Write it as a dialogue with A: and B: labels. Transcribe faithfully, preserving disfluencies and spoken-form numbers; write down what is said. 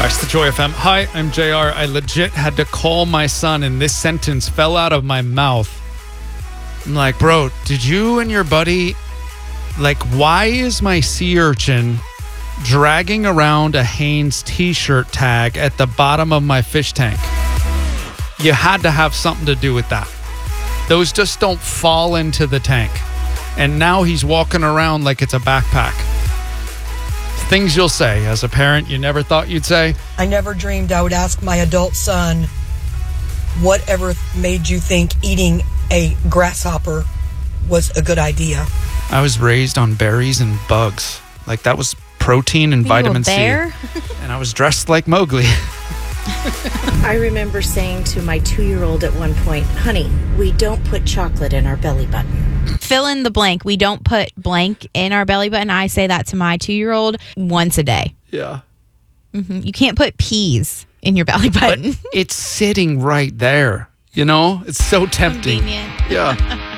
A: That's the Joy F M. Hi, I'm J R. I legit had to call my son and this sentence fell out of my mouth. I'm like, bro, did you and your buddy, like, why is my sea urchin dragging around a Hanes t-shirt tag at the bottom of my fish tank? You had to have something to do with that. Those just don't fall into the tank. And now he's walking around like it's a backpack. Things you'll say as a parent you never thought you'd say.
B: I never dreamed I would ask my adult son, whatever made you think eating a grasshopper was a good idea?
A: I was raised on berries and bugs. Like, that was protein and
C: Are
A: vitamin
C: you a bear?
A: C. And I was dressed like Mowgli.
D: I remember saying to my two-year-old at one point, honey, we don't put chocolate in our belly button.
C: Fill in the blank. We don't put blank in our belly button. I say that to my two-year-old once a day.
A: Yeah.
C: Mm-hmm. You can't put peas in your belly
A: But
C: button.
A: it's sitting right there. You know? It's so tempting.
C: Convenient.
A: Yeah.